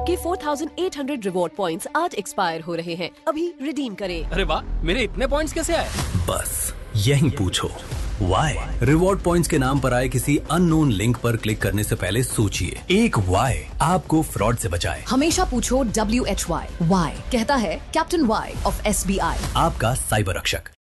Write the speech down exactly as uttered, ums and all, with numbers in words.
आपके four thousand eight hundred reward points आज expire हो रहे हैं, अभी रिडीम करें। अरे वाह, मेरे इतने पॉइंट्स कैसे आए? बस यही पूछो वाई। रिवॉर्ड पॉइंट्स के नाम पर आए किसी अननोन लिंक पर क्लिक करने से पहले सोचिए, एक वाई आपको फ्रॉड से बचाए। हमेशा पूछो डब्ल्यू एच वाई। वाई कहता है captain Y of S B I, आपका साइबर रक्षक।